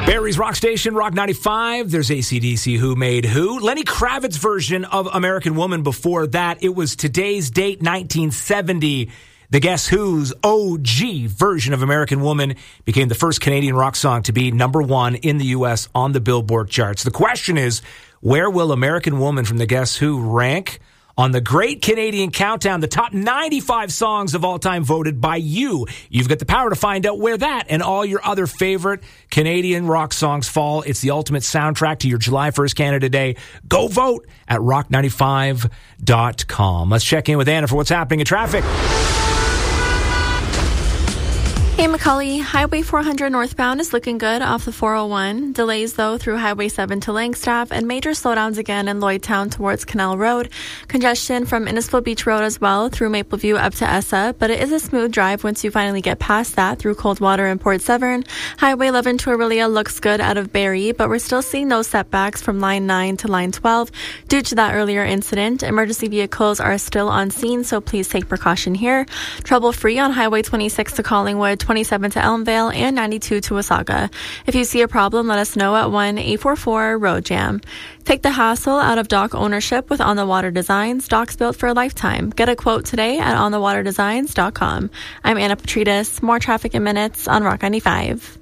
Barry's Rock Station, Rock 95. There's AC/DC, Who Made Who. Lenny Kravitz's version of American Woman before that. It was today's date, 1970. The Guess Who's OG version of American Woman became the first Canadian rock song to be number one in the U.S. on the Billboard charts. The question is, where will American Woman from the Guess Who rank on the Great Canadian Countdown, the top 95 songs of all time voted by you? You've got the power to find out where that and all your other favorite Canadian rock songs fall. It's the ultimate soundtrack to your July 1st Canada Day. Go vote at rock95.com. Let's check in with Anna for what's happening in traffic. Hey, Macaulay. Highway 400 northbound is looking good off the 401. Delays, though, through Highway 7 to Langstaff, and major slowdowns again in Lloydtown towards Canal Road. Congestion from Innisfil Beach Road as well through Mapleview up to Essa, but it is a smooth drive once you finally get past that through Coldwater and Port Severn. Highway 11 to Orillia looks good out of Barrie, but we're still seeing those setbacks from Line 9 to Line 12 due to that earlier incident. Emergency vehicles are still on scene, so please take precaution here. Trouble-free on Highway 26 to Collingwood, 27 to Elmvale, and 92 to Wasaga. If you see a problem, let us know at 1-844-ROAD JAM. Take the hassle out of dock ownership with On the Water Designs. Docks built for a lifetime. Get a quote today at onthewaterdesigns.com. I'm Anna Petrides. More traffic in minutes on Rock 95.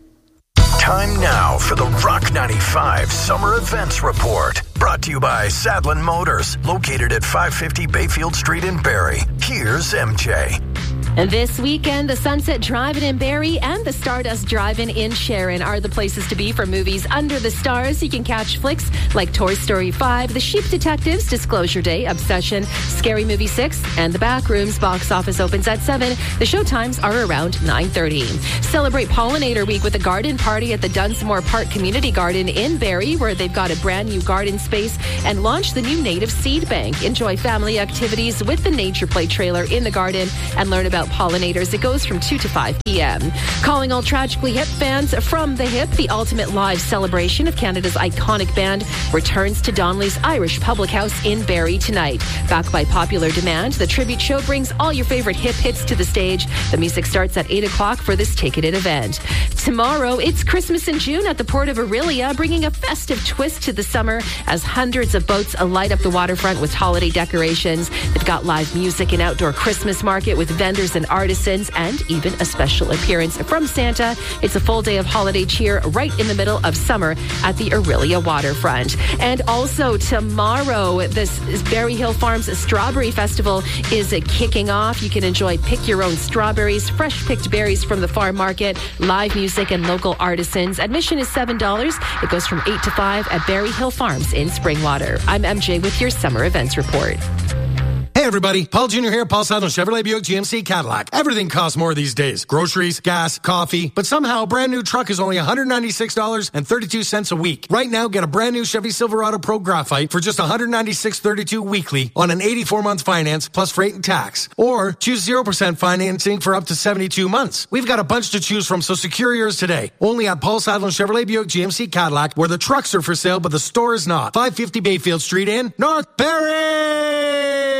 Time now for the Rock 95 Summer Events Report. Brought to you by Sadlin Motors, located at 550 Bayfield Street in Barrie. Here's MJ. And this weekend, the Sunset Drive-In in Barrie and the Stardust Drive-In in Sharon are the places to be for movies under the stars. You can catch flicks like Toy Story 5, The Sheep Detectives, Disclosure Day, Obsession, Scary Movie 6, and The Backrooms. Box office opens at 7. The show times are around 9:30. Celebrate Pollinator Week with a garden party at the Dunsmore Park Community Garden in Barrie, where they've got a brand new garden space and launched the new native seed bank. Enjoy family activities with the Nature Play trailer in the garden and learn about pollinators. It goes from 2 to 5 p.m. Calling all Tragically Hip fans from the hip, the ultimate live celebration of Canada's iconic band returns to Donnelly's Irish Public House in Barrie tonight. Backed by popular demand, the tribute show brings all your favorite hip hits to the stage. The music starts at 8 o'clock for this ticketed event. Tomorrow, it's Christmas in June at the Port of Orillia, bringing a festive twist to the summer as hundreds of boats light up the waterfront with holiday decorations. They've got live music and outdoor Christmas market with vendors and artisans, and even a special appearance from Santa. It's a full day of holiday cheer right in the middle of summer at the Orillia waterfront. And also tomorrow, this Berry Hill Farms Strawberry Festival is kicking off. You can enjoy pick your own strawberries, fresh picked berries from the farm market, live music and local artisans. Admission is $7. It goes from 8 to 5 at Berry Hill Farms in Springwater. I'm MJ with your Summer Events Report. Hey everybody, Paul Jr. here, Paul Sadler, Chevrolet Buick GMC Cadillac. Everything costs more these days. Groceries, gas, coffee. But somehow a brand new truck is only $196.32 a week. Right now, get a brand new Chevy Silverado Pro Graphite for just $196.32 weekly on an 84-month finance plus freight and tax. Or choose 0% financing for up to 72 months. We've got a bunch to choose from, so secure yours today. Only at Paul Sadler, Chevrolet Buick GMC Cadillac, where the trucks are for sale, but the store is not. 550 Bayfield Street in North Barrie!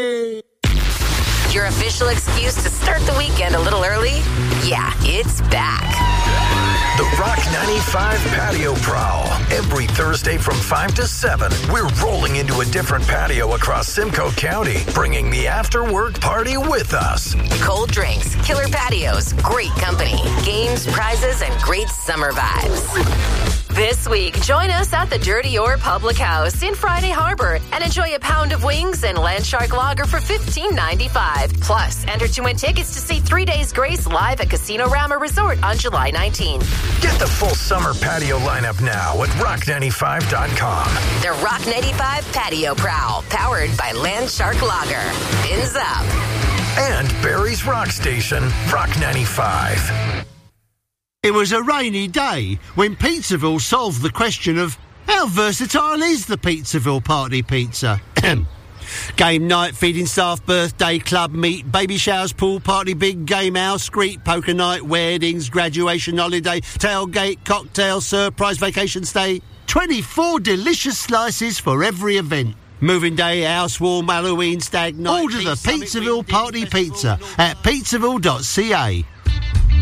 Your official excuse to start the weekend a little early? Yeah, it's back. The Rock 95 Patio Prowl. Every Thursday from 5 to 7, we're rolling into a different patio across Simcoe County, bringing the after-work party with us. Cold drinks, killer patios, great company, games, prizes, and great summer vibes. This week, join us at the Dirty Ore Public House in Friday Harbor and enjoy a pound of wings and Landshark Lager for $15.95. Plus, enter to win tickets to see 3 Days Grace live at Casino Rama Resort on July 19th. Get the full summer patio lineup now at rock95.com. The Rock 95 Patio Prowl, powered by Landshark Lager. Fins up. And Barry's Rock Station, Rock 95. It was a rainy day when Pizzaville solved the question of how versatile is the Pizzaville Party Pizza? Game night, feeding staff, birthday, club meet, baby showers, pool party, big game house, street poker night, weddings, graduation holiday, tailgate, cocktail, surprise vacation stay. 24 delicious slices for every event. Moving day, housewarm, Halloween, stag night. Order the Pizzaville Party Pizza at pizzaville.ca.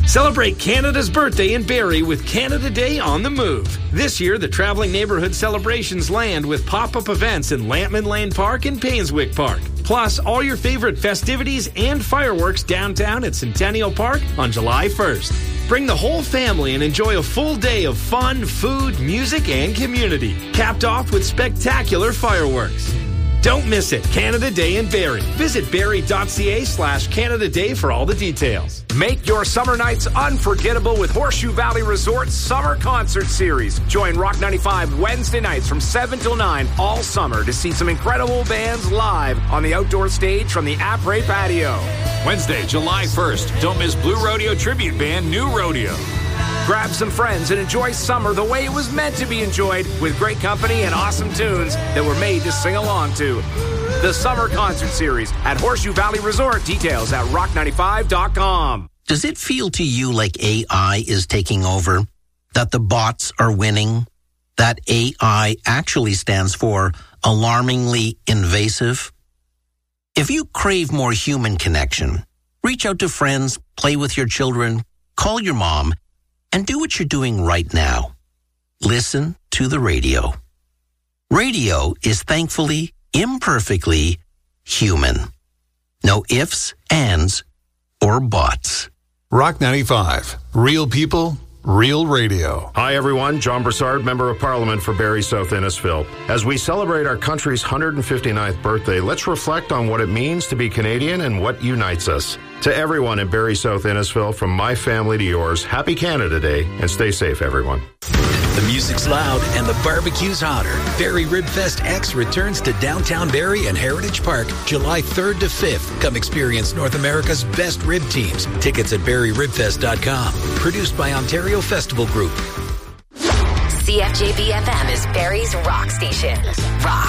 Celebrate Canada's birthday in Barrie with Canada Day on the Move. This year, the traveling neighborhood celebrations land with pop-up events in Lampman Lane Park and Painswick Park. Plus, all your favorite festivities and fireworks downtown at Centennial Park on July 1st. Bring the whole family and enjoy a full day of fun, food, music, and community. Capped off with spectacular fireworks. Don't miss it. Canada Day in Barrie. Visit barrie.ca/Canada Day for all the details. Make your summer nights unforgettable with Horseshoe Valley Resort's Summer Concert Series. Join Rock 95 Wednesday nights from 7 till 9 all summer to see some incredible bands live on the outdoor stage from the Après Patio. Wednesday, July 1st. Don't miss Blue Rodeo tribute band New Rodeo. Grab some friends and enjoy summer the way it was meant to be enjoyed, with great company and awesome tunes that were made to sing along to. The Summer Concert Series at Horseshoe Valley Resort. Details at rock95.com. Does it feel to you like AI is taking over? That the bots are winning? That AI actually stands for alarmingly invasive? If you crave more human connection, reach out to friends, play with your children, call your mom, and do what you're doing right now. Listen to the radio. Radio is thankfully, imperfectly human. No ifs, ands, or buts. Rock 95. Real people, real radio. Hi, everyone. John Broussard, Member of Parliament for Barrie South Innisfil. As we celebrate our country's 159th birthday, let's reflect on what it means to be Canadian and what unites us. To everyone in Barrie South Innisfil, from my family to yours, happy Canada Day, and stay safe, everyone. The music's loud and the barbecue's hotter. Barrie Ribfest X returns to downtown Barrie and Heritage Park July 3rd to 5th. Come experience North America's best rib teams. Tickets at barrieribfest.com. Produced by Ontario Festival Group. CFJB FM is Barrie's rock station. Rock